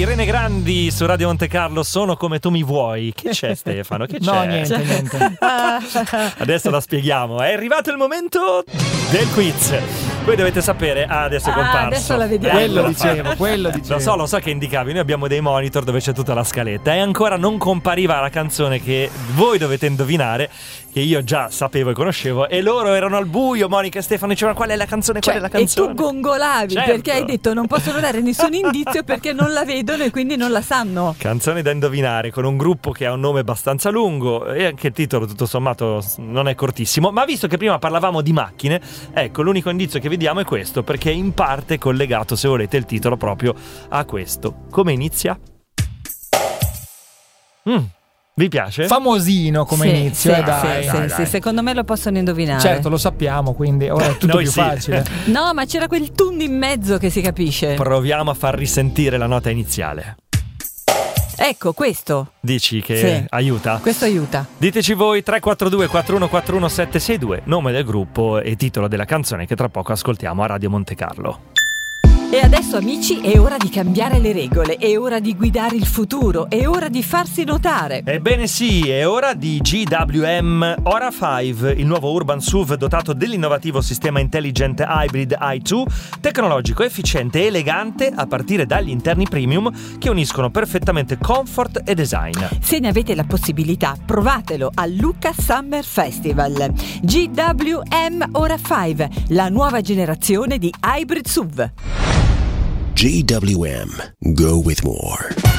Irene Grandi su Radio Monte Carlo, sono come tu mi vuoi. Che c'è Stefano? Che c'è? No, niente. Adesso la spieghiamo. È arrivato il momento del quiz. Voi dovete sapere, adesso è comparso. Adesso la vediamo. Quello dicevo. Lo so che indicavi, noi abbiamo dei monitor dove c'è tutta la scaletta e ancora non compariva la canzone che voi dovete indovinare, che io già sapevo e conoscevo, e loro erano al buio. Monica e Stefano dicevano qual è la canzone, qual è la canzone. E tu gongolavi, certo, perché hai detto non possono dare nessun indizio perché non la vedono e quindi non la sanno. Canzone da indovinare con un gruppo che ha un nome abbastanza lungo e anche il titolo tutto sommato non è cortissimo, ma visto che prima parlavamo di macchine, ecco, l'unico indizio che vediamo è questo, perché in parte è collegato, se volete, il titolo proprio a questo. Come inizia? Vi piace? Famosino come inizio, dai. Sì, secondo me lo possono indovinare. Certo, lo sappiamo, quindi ora è tutto Noi più sì. facile. No, ma c'era quel tun in mezzo che si capisce. Proviamo a far risentire la nota iniziale. Ecco, questo. Dici che aiuta? Questo aiuta. Diteci voi 342 4141 762, nome del gruppo e titolo della canzone che tra poco ascoltiamo a Radio Monte Carlo. E adesso, amici, è ora di cambiare le regole, è ora di guidare il futuro, è ora di farsi notare. Ebbene sì, è ora di GWM Ora 5, il nuovo urban SUV dotato dell'innovativo sistema Intelligent Hybrid i2, tecnologico, efficiente e elegante a partire dagli interni premium che uniscono perfettamente comfort e design. Se ne avete la possibilità, provatelo al Lucca Summer Festival. GWM Ora 5, la nuova generazione di hybrid SUV. GWM. Go with more.